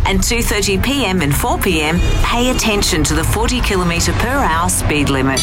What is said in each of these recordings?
and 2:30pm and 4pm, pay attention to the 40km/h speed limit.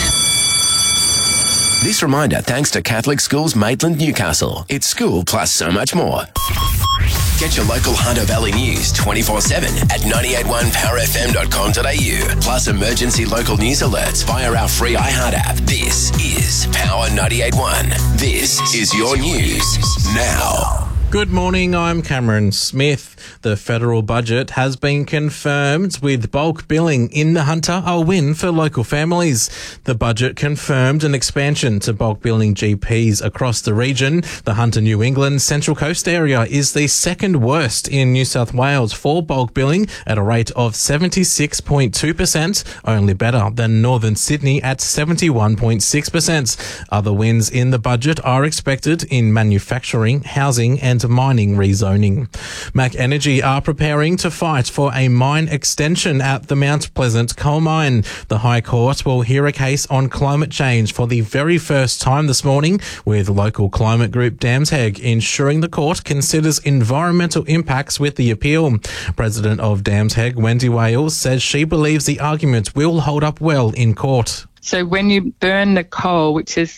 This reminder thanks to Catholic Schools Maitland, Newcastle. It's school plus so much more. Get your local Hunter Valley news 24/7 at 981powerfm.com.au. Plus emergency local news alerts via our free iHeart app. This is Power 98.1. This is your news now. Good morning, I'm Cameron Smith. The federal budget has been confirmed with bulk billing in the Hunter, a win for local families. The budget confirmed an expansion to bulk billing GPs across the region. The Hunter New England Central Coast area is the second worst in New South Wales for bulk billing at a rate of 76.2%, only better than Northern Sydney at 71.6%. Other wins in the budget are expected in manufacturing, housing and mining rezoning. Mac Energy are preparing to fight for a mine extension at the Mount Pleasant coal mine. The High Court will hear a case on climate change for the very first time this morning, with local climate group Damsheg ensuring the court considers environmental impacts with the appeal. President of Damsheg, Wendy Wales, says she believes the argument will hold up well in court. So when you burn the coal, which is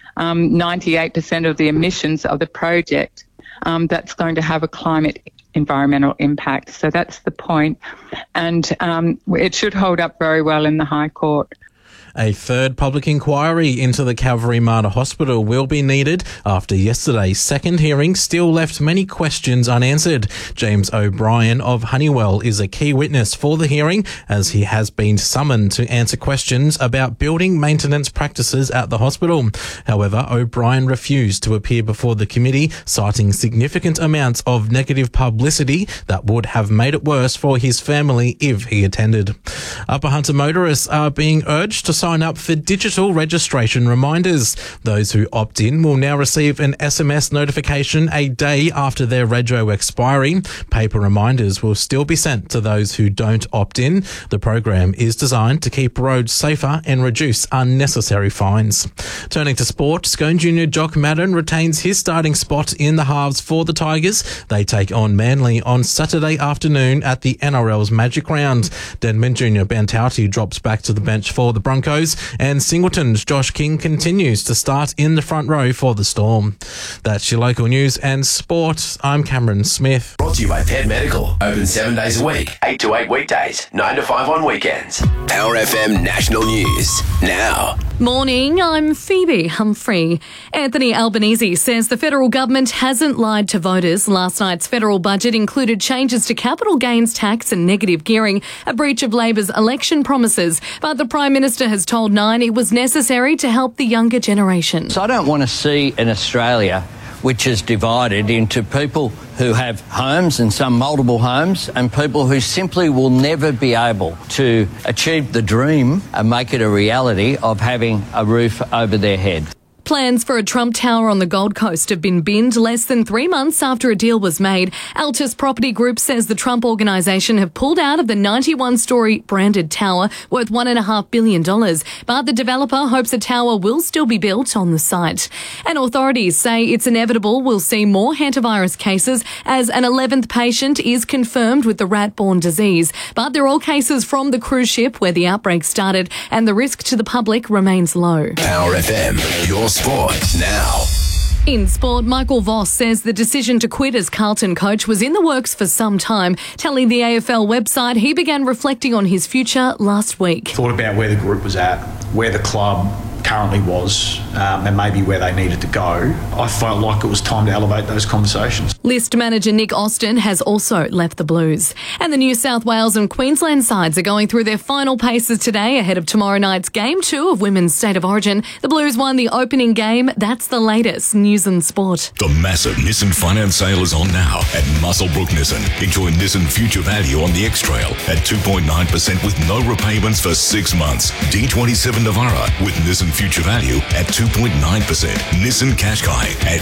98% of the emissions of the project, that's going to have a climate environmental impact. So that's the point. And it should hold up very well in the High Court. A third public inquiry into the Calvary Mater Hospital will be needed after yesterday's second hearing still left many questions unanswered. James O'Brien of Honeywell is a key witness for the hearing, as he has been summoned to answer questions about building maintenance practices at the hospital. However, O'Brien refused to appear before the committee, citing significant amounts of negative publicity that would have made it worse for his family if he attended. Upper Hunter motorists are being urged to sign up for digital registration reminders. Those who opt in will now receive an SMS notification a day after their rego expiry. Paper reminders will still be sent to those who don't opt in. The program is designed to keep roads safer and reduce unnecessary fines. Turning to sport, Scone Junior Jock Madden retains his starting spot in the halves for the Tigers. They take on Manly on Saturday afternoon at the NRL's Magic Round. Denman Junior Bantauti drops back to the bench for the Broncos, and Singleton's Josh King continues to start in the front row for the Storm. That's your local news and sport. I'm Cameron Smith. Brought to you by Pet Medical. Open 7 days a week, 8 to 8 weekdays, 9 to 5 on weekends. Power FM National News now. Morning, I'm Phoebe Humphrey. Anthony Albanese says the federal government hasn't lied to voters. Last night's federal budget included changes to capital gains tax and negative gearing, a breach of Labor's election promises. But the Prime Minister has told Nine it was necessary to help the younger generation. So I don't want to see an Australia which is divided into people who have homes and some multiple homes and people who simply will never be able to achieve the dream and make it a reality of having a roof over their head. Plans for a Trump Tower on the Gold Coast have been binned less than 3 months after a deal was made. Altus Property Group says the Trump organisation have pulled out of the 91-storey branded tower worth $1.5 billion. But the developer hopes a tower will still be built on the site. And authorities say it's inevitable we'll see more hantavirus cases as an 11th patient is confirmed with the rat-borne disease. But they're all cases from the cruise ship where the outbreak started, and the risk to the public remains low. Power FM, your sport now. In sport, Michael Voss says the decision to quit as Carlton coach was in the works for some time. Telling the AFL website he began reflecting on his future last week. Thought about where the group was at, where the club currently was, and maybe where they needed to go. I felt like it was time to elevate those conversations. List manager Nick Austin has also left the Blues. And the New South Wales and Queensland sides are going through their final paces today ahead of tomorrow night's Game 2 of Women's State of Origin. The Blues won the opening game. That's the latest news and sport. The massive Nissan finance sale is on now at Muswellbrook Nissan. Enjoy Nissan Future Value on the X-Trail at 2.9% with no repayments for 6 months. D27 Navara with Nissan Future Value at 2.9%. Nissan Qashqai at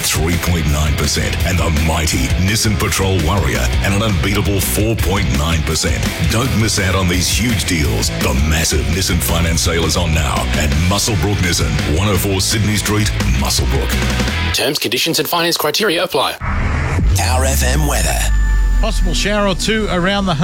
3.9%. And the mighty Nissan Patrol Warrior at an unbeatable 4.9%. Don't miss out on these huge deals. The massive Nissan finance sale is on now at Muswellbrook Nissan, 104 Sydney Street, Muswellbrook. Terms, conditions and finance criteria apply. Power FM weather. Possible shower or two around the